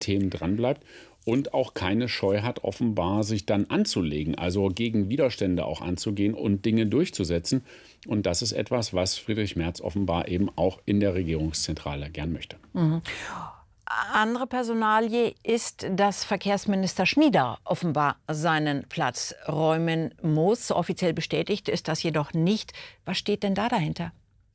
Themen dranbleibt und auch keine Scheu hat, offenbar sich dann anzulegen, also gegen Widerstände auch anzugehen und Dinge durchzusetzen. Und das ist etwas, was Friedrich Merz offenbar eben auch in der Regierungszentrale gern möchte. Mhm. Andere Personalie ist, dass Verkehrsminister Schnieder offenbar seinen Platz räumen muss. Offiziell bestätigt ist das jedoch nicht. Was steht denn da dahinter?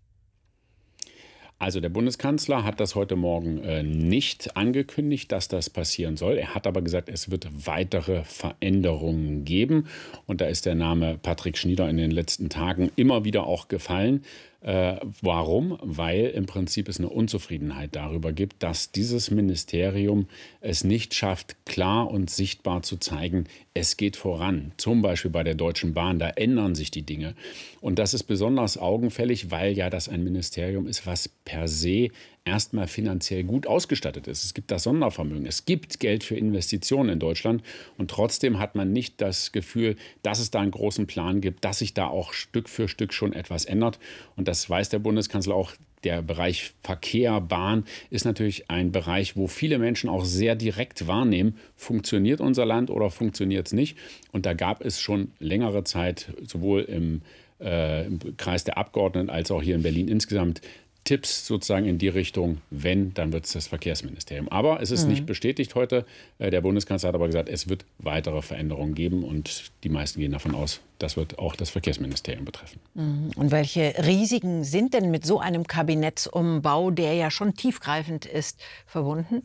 Also der Bundeskanzler hat das heute Morgen nicht angekündigt, dass das passieren soll. Er hat aber gesagt, es wird weitere Veränderungen geben. Und da ist der Name Patrick Schnieder in den letzten Tagen immer wieder auch gefallen. Warum? Weil im Prinzip es eine Unzufriedenheit darüber gibt, dass dieses Ministerium es nicht schafft, klar und sichtbar zu zeigen, es geht voran. Zum Beispiel bei der Deutschen Bahn, da ändern sich die Dinge. Und das ist besonders augenfällig, weil ja das ein Ministerium ist, was per se erstmal finanziell gut ausgestattet ist. Es gibt das Sondervermögen, es gibt Geld für Investitionen in Deutschland und trotzdem hat man nicht das Gefühl, dass es da einen großen Plan gibt, dass sich da auch Stück für Stück schon etwas ändert. Und das weiß der Bundeskanzler auch. Der Bereich Verkehr, Bahn ist natürlich ein Bereich, wo viele Menschen auch sehr direkt wahrnehmen, funktioniert unser Land oder funktioniert es nicht. Und da gab es schon längere Zeit, sowohl im Kreis der Abgeordneten als auch hier in Berlin insgesamt, Tipps sozusagen in die Richtung, wenn, dann wird es das Verkehrsministerium. Aber es ist nicht bestätigt heute. Der Bundeskanzler hat aber gesagt, es wird weitere Veränderungen geben und die meisten gehen davon aus, das wird auch das Verkehrsministerium betreffen. Und welche Risiken sind denn mit so einem Kabinettsumbau, der ja schon tiefgreifend ist, verbunden?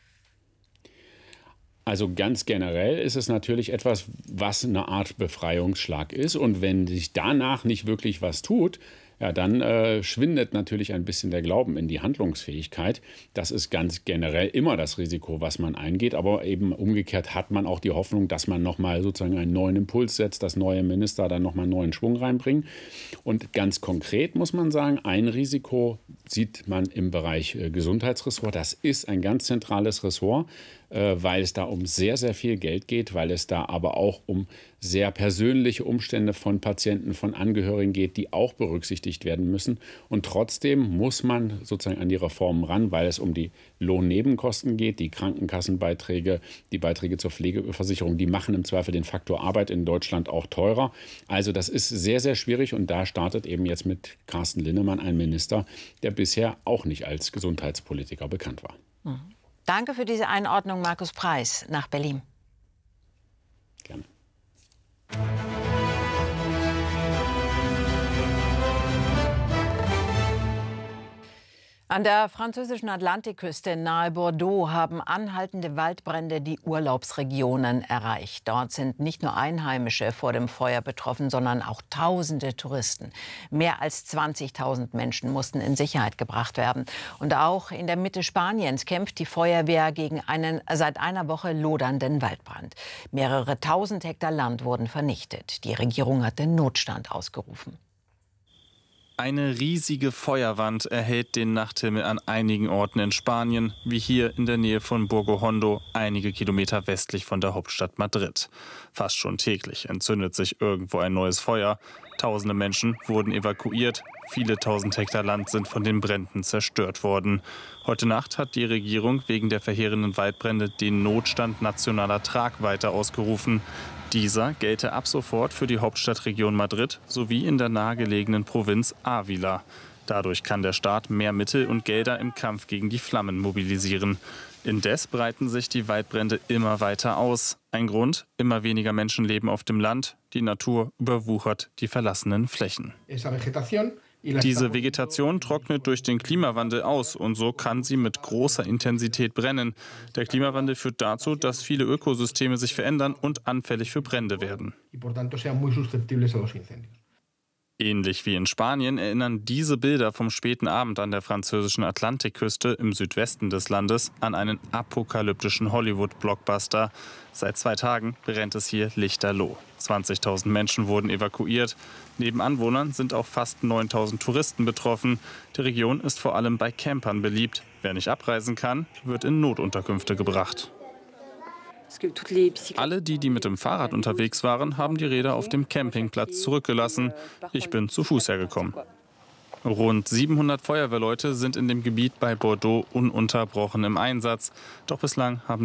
Also ganz generell ist es natürlich etwas, was eine Art Befreiungsschlag ist. Und wenn sich danach nicht wirklich was tut, ja, dann schwindet natürlich ein bisschen der Glauben in die Handlungsfähigkeit. Das ist ganz generell immer das Risiko, was man eingeht. Aber eben umgekehrt hat man auch die Hoffnung, dass man nochmal sozusagen einen neuen Impuls setzt, dass neue Minister dann nochmal neuen Schwung reinbringen. Und ganz konkret muss man sagen, ein Risiko sieht man im Bereich Gesundheitsressort. Das ist ein ganz zentrales Ressort, weil es da um sehr, sehr viel Geld geht, weil es da aber auch um sehr persönliche Umstände von Patienten, von Angehörigen geht, die auch berücksichtigt werden müssen. Und trotzdem muss man sozusagen an die Reformen ran, weil es um die Lohnnebenkosten geht, die Krankenkassenbeiträge, die Beiträge zur Pflegeversicherung, die machen im Zweifel den Faktor Arbeit in Deutschland auch teurer. Also das ist sehr, sehr schwierig und da startet eben jetzt mit Carsten Linnemann ein Minister, der bisher auch nicht als Gesundheitspolitiker bekannt war. Danke für diese Einordnung, Markus Preis, nach Berlin. Gerne. An der französischen Atlantikküste nahe Bordeaux haben anhaltende Waldbrände die Urlaubsregionen erreicht. Dort sind nicht nur Einheimische vor dem Feuer betroffen, sondern auch tausende Touristen. Mehr als 20.000 Menschen mussten in Sicherheit gebracht werden. Und auch in der Mitte Spaniens kämpft die Feuerwehr gegen einen seit einer Woche lodernden Waldbrand. Mehrere tausend Hektar Land wurden vernichtet. Die Regierung hat den Notstand ausgerufen. Eine riesige Feuerwand erhellt den Nachthimmel an einigen Orten in Spanien, wie hier in der Nähe von Burgo Hondo, einige Kilometer westlich von der Hauptstadt Madrid. Fast schon täglich entzündet sich irgendwo ein neues Feuer. Tausende Menschen wurden evakuiert. Viele tausend Hektar Land sind von den Bränden zerstört worden. Heute Nacht hat die Regierung wegen der verheerenden Waldbrände den Notstand nationaler Tragweite ausgerufen. Dieser gelte ab sofort für die Hauptstadtregion Madrid sowie in der nahegelegenen Provinz Ávila. Dadurch kann der Staat mehr Mittel und Gelder im Kampf gegen die Flammen mobilisieren. Indes breiten sich die Waldbrände immer weiter aus. Ein Grund: immer weniger Menschen leben auf dem Land. Die Natur überwuchert die verlassenen Flächen. Diese Vegetation trocknet durch den Klimawandel aus und so kann sie mit großer Intensität brennen. Der Klimawandel führt dazu, dass viele Ökosysteme sich verändern und anfällig für Brände werden. Ähnlich wie in Spanien erinnern diese Bilder vom späten Abend an der französischen Atlantikküste im Südwesten des Landes an einen apokalyptischen Hollywood-Blockbuster. Seit 2 Tagen brennt es hier lichterloh. 20.000 Menschen wurden evakuiert. Neben Anwohnern sind auch fast 9.000 Touristen betroffen. Die Region ist vor allem bei Campern beliebt. Wer nicht abreisen kann, wird in Notunterkünfte gebracht. Alle, die mit dem Fahrrad unterwegs waren, haben die Räder auf dem Campingplatz zurückgelassen. Ich bin zu Fuß hergekommen. Rund 700 Feuerwehrleute sind in dem Gebiet bei Bordeaux ununterbrochen im Einsatz. Doch bislang haben